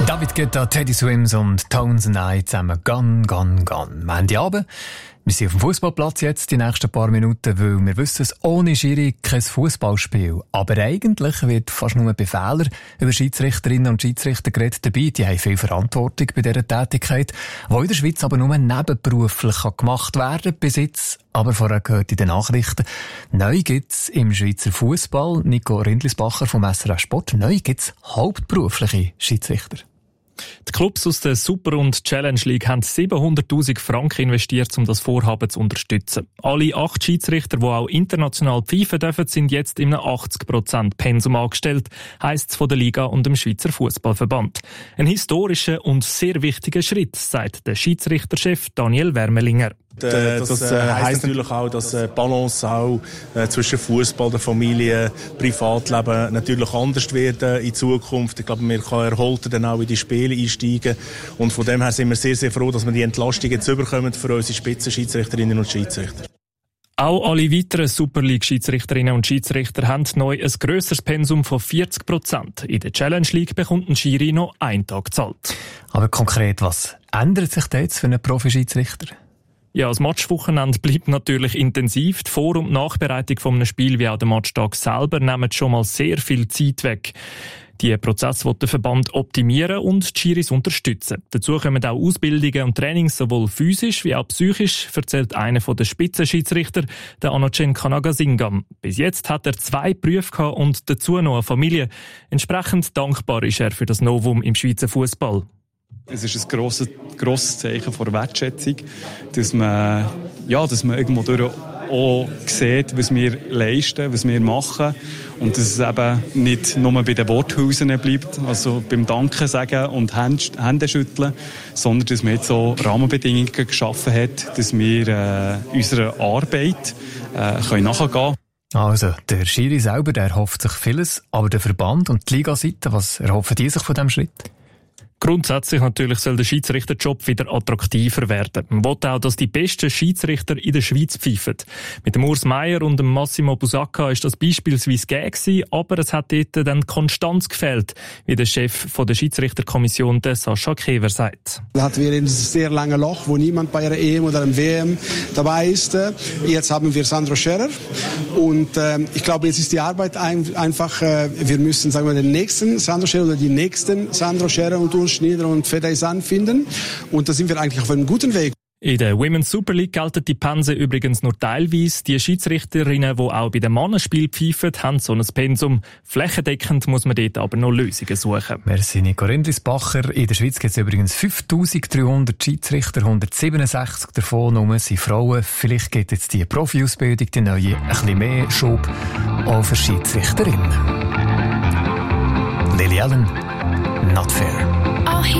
David Guetta, Teddy Swims und Tones and I zusammen Gone, Gone, Gone. Montagabend. Wir sind auf dem Fußballplatz jetzt die nächsten paar Minuten, weil wir wissen, es ohne Schiri kein Fußballspiel. Aber eigentlich wird fast nur bei Fehlern über Schiedsrichterinnen und Schiedsrichter geredet dabei. Die haben viel Verantwortung bei dieser Tätigkeit, die in der Schweiz aber nur nebenberuflich gemacht werden kann. Bis jetzt, aber vorher gehört in den Nachrichten, neu gibt's im Schweizer Fußball, Nico Rindlisbacher vom SRF Sport, neu gibt's hauptberufliche Schiedsrichter. Die Clubs aus der Super- und Challenge League haben 700'000 Franken investiert, um das Vorhaben zu unterstützen. Alle 8 Schiedsrichter, die auch international pfeifen dürfen, sind jetzt in einem 80% Pensum angestellt, heisst es von der Liga und dem Schweizer Fußballverband. Ein historischer und sehr wichtiger Schritt, sagt der Schiedsrichterchef Daniel Wermelinger. Das heisst natürlich auch, dass die Balance auch zwischen Fußball, der Familie, Privatleben natürlich anders wird in Zukunft. Ich glaube, wir können erholter dann auch in die Spiele einsteigen. Und von dem her sind wir sehr, sehr froh, dass wir die Entlastung jetzt bekommen für unsere Spitzenschiedsrichterinnen und Schiedsrichter. Auch alle weiteren Super League-Schiedsrichterinnen und Schiedsrichter haben neu ein grösseres Pensum von 40%. In der Challenge League bekommt ein Schiri noch einen Tag gezahlt. Aber konkret, was ändert sich da jetzt für einen Profi-Schiedsrichter? Ja, das Matchwochenende bleibt natürlich intensiv. Die Vor- und Nachbereitung von einem Spiel wie auch der Matchtag selber nehmen schon mal sehr viel Zeit weg. Die Prozesse will der Verband optimieren und die Schiris unterstützen. Dazu kommen auch Ausbildungen und Trainings sowohl physisch wie auch psychisch, erzählt einer der Spitzenschiedsrichter, der Anocen Kanagasingam. Bis jetzt hat er 2 Berufe gehabt und dazu noch eine Familie. Entsprechend dankbar ist er für das Novum im Schweizer Fußball. Es ist ein grosses Zeichen von Wertschätzung, dass man irgendwo durch auch sieht, was wir leisten, was wir machen und dass es eben nicht nur bei den Worthülsen bleibt, also beim Danken sagen und Hände schütteln, sondern dass man jetzt so Rahmenbedingungen geschaffen hat, dass wir unserer Arbeit nachgehen können. Also, der Schiri selber, der erhofft sich vieles, aber der Verband und die Liga-Seite, was erhoffen die sich von diesem Schritt? Grundsätzlich natürlich soll der Schiedsrichterjob wieder attraktiver werden. Man will auch, dass die besten Schiedsrichter in der Schweiz pfeifen. Mit dem Urs Meier und dem Massimo Busacca ist das beispielsweise gegeben, aber es hat dort dann Konstanz gefehlt, wie der Chef von der Schiedsrichterkommission, der Sascha Kever, sagt. Da hatten wir ein sehr langes Loch, wo niemand bei einer EM oder einem WM dabei ist. Jetzt haben wir Sandro Scherer und ich glaube, jetzt ist die Arbeit einfach, wir müssen, sagen wir, den nächsten Sandro Scherer oder die nächsten Sandro Scherer und uns Schneider und Fedaysan finden. Und da sind wir eigentlich auf einem guten Weg. In der Women's Super League gelten die Pensen übrigens nur teilweise. Die Schiedsrichterinnen, die auch bei den Mannenspielen pfeifen, haben so ein Pensum. Flächendeckend muss man dort aber noch Lösungen suchen. Merci, Nico Rindlisbacher. In der Schweiz gibt es übrigens 5300 Schiedsrichter, 167 davon sind Frauen. Vielleicht geht jetzt die Profi-Ausbildung, die neue, ein bisschen mehr Schub auch für Schiedsrichterinnen. Lily Allen, Not Fair.